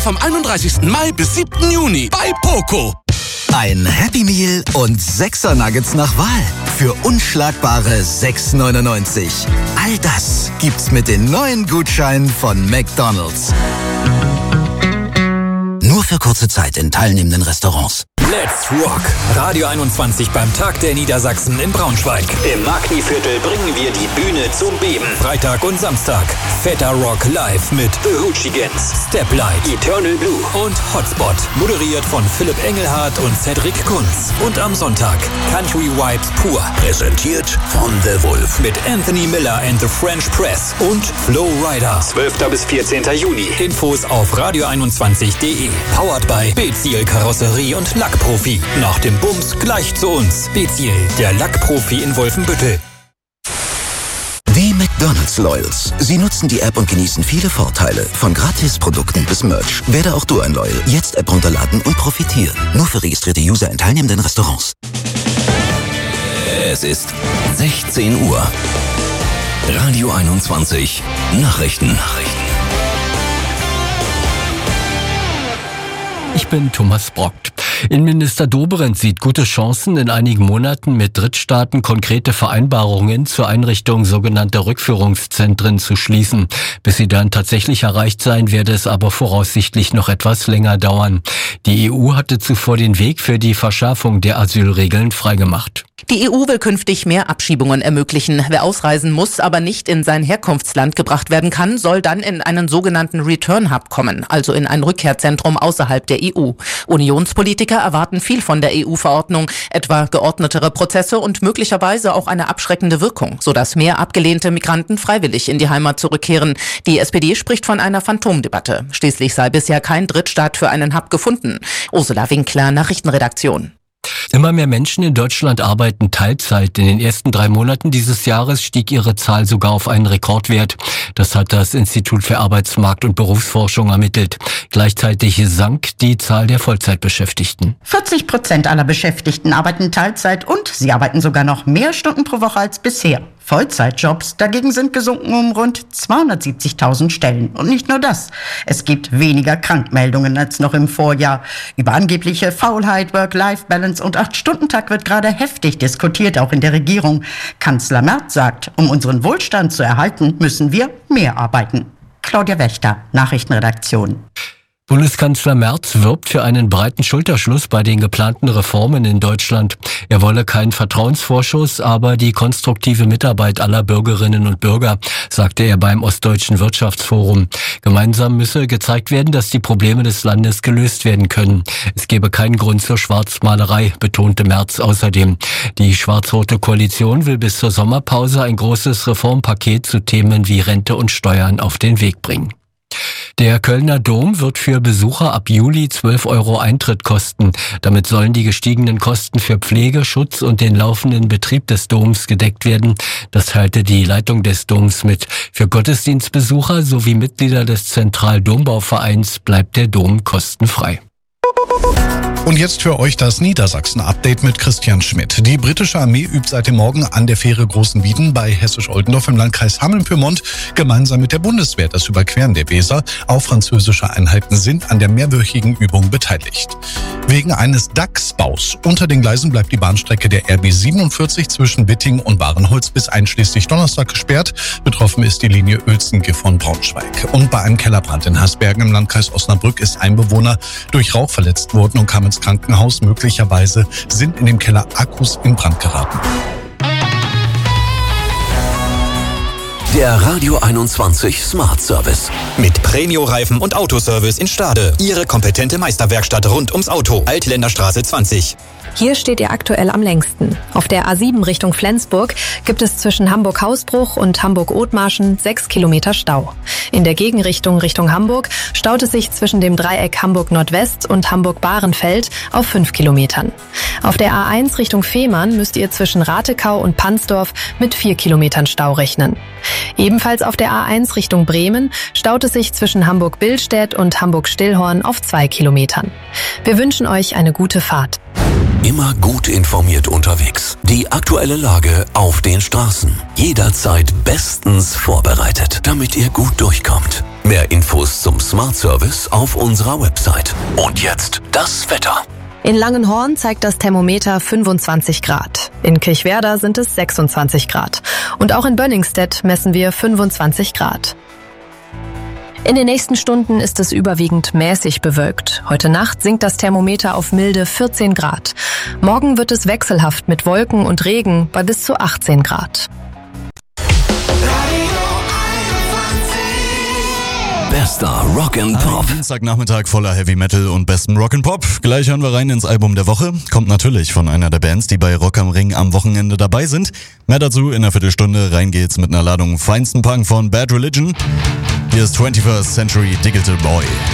vom 31. Mai bis 7. Juni bei Poco. Ein Happy Meal und 6er Nuggets nach Wahl für unschlagbare 6,99. All das gibt's mit den neuen Gutscheinen von McDonald's. Nur für kurze Zeit in teilnehmenden Restaurants. Let's Rock! Radio 21 beim Tag der Niedersachsen in Braunschweig. Im Magni-Viertel bringen wir die Bühne zum Beben. Freitag und Samstag. Fetter Rock live mit The Hoochigans, Steplight, Eternal Blue und Hotspot. Moderiert von Philipp Engelhardt und Cedric Kunz. Und am Sonntag Country Vibes pur. Präsentiert von The Wolf. Mit Anthony Miller and the French Press und Flo Rida. 12. bis 14. Juni. Infos auf radio21.de. Powered by Beziel Karosserie und Lackprofi. Nach dem Bums gleich zu uns. Beziel, der Lackprofi in Wolfenbüttel. Die McDonald's Loyals. Sie nutzen die App und genießen viele Vorteile. Von Gratisprodukten bis Merch. Werde auch du ein Loyal. Jetzt App runterladen und profitieren. Nur für registrierte User in teilnehmenden Restaurants. Es ist 16 Uhr. Radio 21. Nachrichten. Ich bin Thomas Brockt. Innenminister Dobrindt sieht gute Chancen, in einigen Monaten mit Drittstaaten konkrete Vereinbarungen zur Einrichtung sogenannter Rückführungszentren zu schließen. Bis sie dann tatsächlich erreicht sein, werde es aber voraussichtlich noch etwas länger dauern. Die EU hatte zuvor den Weg für die Verschärfung der Asylregeln freigemacht. Die EU will künftig mehr Abschiebungen ermöglichen. Wer ausreisen muss, aber nicht in sein Herkunftsland gebracht werden kann, soll dann in einen sogenannten Return Hub kommen, also in ein Rückkehrzentrum außerhalb der EU. Unionspolitiker erwarten viel von der EU-Verordnung, etwa geordnetere Prozesse und möglicherweise auch eine abschreckende Wirkung, sodass mehr abgelehnte Migranten freiwillig in die Heimat zurückkehren. Die SPD spricht von einer Phantomdebatte. Schließlich sei bisher kein Drittstaat für einen Hub gefunden. Ursula Winkler, Nachrichtenredaktion. Immer mehr Menschen in Deutschland arbeiten Teilzeit. In den ersten 3 Monaten dieses Jahres stieg ihre Zahl sogar auf einen Rekordwert. Das hat das Institut für Arbeitsmarkt- und Berufsforschung ermittelt. Gleichzeitig sank die Zahl der Vollzeitbeschäftigten. 40% aller Beschäftigten arbeiten Teilzeit und sie arbeiten sogar noch mehr Stunden pro Woche als bisher. Vollzeitjobs dagegen sind gesunken um rund 270.000 Stellen. Und nicht nur das. Es gibt weniger Krankmeldungen als noch im Vorjahr. Über angebliche Faulheit, Work-Life-Balance und 8-Stunden-Tag wird gerade heftig diskutiert, auch in der Regierung. Kanzler Merz sagt, um unseren Wohlstand zu erhalten, müssen wir mehr arbeiten. Claudia Wächter, Nachrichtenredaktion. Bundeskanzler Merz wirbt für einen breiten Schulterschluss bei den geplanten Reformen in Deutschland. Er wolle keinen Vertrauensvorschuss, aber die konstruktive Mitarbeit aller Bürgerinnen und Bürger, sagte er beim Ostdeutschen Wirtschaftsforum. Gemeinsam müsse gezeigt werden, dass die Probleme des Landes gelöst werden können. Es gebe keinen Grund zur Schwarzmalerei, betonte Merz außerdem. Die schwarz-rote Koalition will bis zur Sommerpause ein großes Reformpaket zu Themen wie Rente und Steuern auf den Weg bringen. Der Kölner Dom wird für Besucher ab Juli 12 € Eintritt kosten. Damit sollen die gestiegenen Kosten für Pflege, Schutz und den laufenden Betrieb des Doms gedeckt werden. Das teilte die Leitung des Doms mit. Für Gottesdienstbesucher sowie Mitglieder des Zentraldombauvereins bleibt der Dom kostenfrei. Und jetzt für euch das Niedersachsen-Update mit Christian Schmidt. Die britische Armee übt seit dem Morgen an der Fähre Großen Wieden bei Hessisch-Oldendorf im Landkreis Hameln-Pyrmont gemeinsam mit der Bundeswehr das Überqueren der Weser. Auch französische Einheiten sind an der mehrwöchigen Übung beteiligt. Wegen eines Dachsbaus unter den Gleisen bleibt die Bahnstrecke der RB 47 zwischen Witting und Warenholz bis einschließlich Donnerstag gesperrt. Betroffen ist die Linie Uelzen-Gifhorn Braunschweig. Und bei einem Kellerbrand in Hasbergen im Landkreis Osnabrück ist ein Bewohner durch Rauch verletzt worden und kam ins Krankenhaus. Möglicherweise sind in dem Keller Akkus in Brand geraten. Der Radio 21 Smart Service. Mit Premio-Reifen und Autoservice in Stade. Ihre kompetente Meisterwerkstatt rund ums Auto. Altländerstraße 20. Hier steht ihr aktuell am längsten. Auf der A7 Richtung Flensburg gibt es zwischen Hamburg-Hausbruch und Hamburg-Othmarschen 6 Kilometer Stau. In der Gegenrichtung Richtung Hamburg staut es sich zwischen dem Dreieck Hamburg-Nordwest und Hamburg-Bahrenfeld auf 5 Kilometern. Auf der A1 Richtung Fehmarn müsst ihr zwischen Ratekau und Pansdorf mit 4 Kilometern Stau rechnen. Ebenfalls auf der A1 Richtung Bremen staut es sich zwischen Hamburg-Billstedt und Hamburg-Stillhorn auf 2 Kilometern. Wir wünschen euch eine gute Fahrt. Immer gut informiert unterwegs. Die aktuelle Lage auf den Straßen. Jederzeit bestens vorbereitet, damit ihr gut durchkommt. Mehr Infos zum Smart Service auf unserer Website. Und jetzt das Wetter. In Langenhorn zeigt das Thermometer 25 Grad. In Kirchwerder sind es 26 Grad. Und auch in Bönningstedt messen wir 25 Grad. In den nächsten Stunden ist es überwiegend mäßig bewölkt. Heute Nacht sinkt das Thermometer auf milde 14 Grad. Morgen wird es wechselhaft mit Wolken und Regen bei bis zu 18 Grad. Bester Rock'n'Pop. Dienstagnachmittag voller Heavy Metal und bestem Rock'n'Pop. Gleich hören wir rein ins Album der Woche. Kommt natürlich von einer der Bands, die bei Rock am Ring am Wochenende dabei sind. Mehr dazu in einer Viertelstunde. Rein geht's mit einer Ladung feinsten Punk von Bad Religion. Hier ist 21st Century Digital Boy.